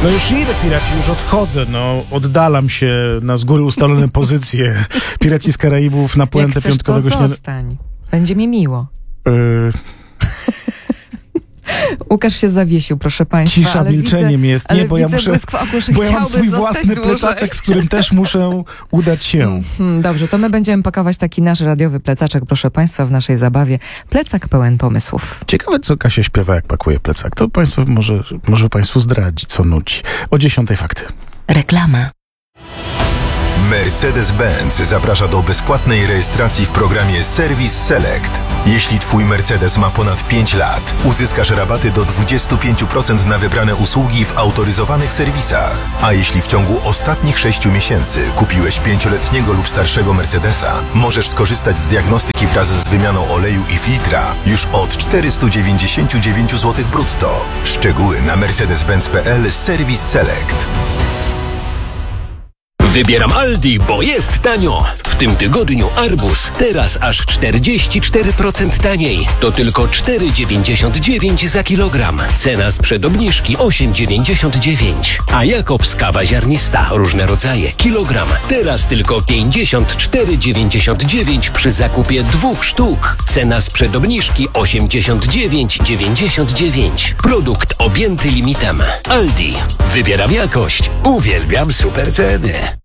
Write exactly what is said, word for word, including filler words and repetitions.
No już idę, piraci, już odchodzę, no oddalam się na z góry ustalone pozycje. Piraci z Karaibów na puentę Jak chcesz, piątkowego to śniadania. zostań. Będzie mi miło. Yy, Łukasz się zawiesił, proszę państwa. cisza ale milczeniem widzę, jest. ale Nie, bo ja widzę muszę, błysk w oku, że bo ja mam chciałby swój zostać własny dłużej. plecaczek, z którym też muszę udać się. Hmm, dobrze, to my będziemy pakować taki nasz radiowy plecaczek, proszę państwa, w naszej zabawie. Plecak pełen pomysłów. Ciekawe, co Kasia śpiewa, jak pakuje plecak. To państwo może, może państwu zdradzi, co nudzi. O dziesiątej fakty. Reklama. Mercedes-Benz zaprasza do bezpłatnej rejestracji w programie Service Select. Jeśli Twój Mercedes ma ponad pięć lat, uzyskasz rabaty do dwadzieścia pięć procent na wybrane usługi w autoryzowanych serwisach. A jeśli w ciągu ostatnich sześciu miesięcy kupiłeś pięcioletniego lub starszego Mercedesa, możesz skorzystać z diagnostyki wraz z wymianą oleju i filtra już od czterysta dziewięćdziesiąt dziewięć złotych brutto. Szczegóły na mercedes benz kropka p l Service Select. Wybieram Aldi, bo jest tanio. W tym tygodniu arbuz teraz aż czterdzieści cztery procent taniej. To tylko cztery dziewięćdziesiąt dziewięć za kilogram. Cena sprzed obniżki osiem dziewięćdziesiąt dziewięć. A Jakobs kawa ziarnista, różne rodzaje, kilogram. Teraz tylko pięćdziesiąt cztery dziewięćdziesiąt dziewięć przy zakupie dwóch sztuk. Cena sprzed obniżki osiemdziesiąt dziewięć dziewięćdziesiąt dziewięć. Produkt objęty limitem. Aldi. Wybieram jakość. Uwielbiam super ceny.